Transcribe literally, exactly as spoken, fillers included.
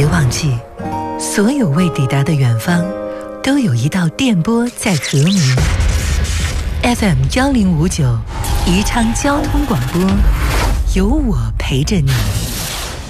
别忘记，所有未抵达的远方，都有一道电波在和鸣。F M 幺零五九，宜昌交通广播，有我陪着你。